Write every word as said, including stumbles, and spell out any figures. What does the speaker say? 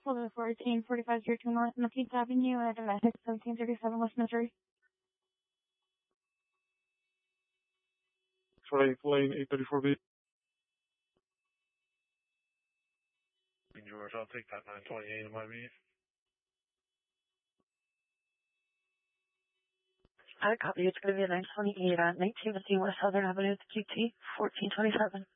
Hold fourteen forty-five zero two North Mesquite Avenue at seventeen thirty-seven West Missouri. Sorry, lane eight thirty-four B. George, I'll take that nine twenty-eight in my meet. I copy. It's going to be a nine twenty-eight at nineteen fifteen West Southern Avenue, G T, fourteen twenty-seven.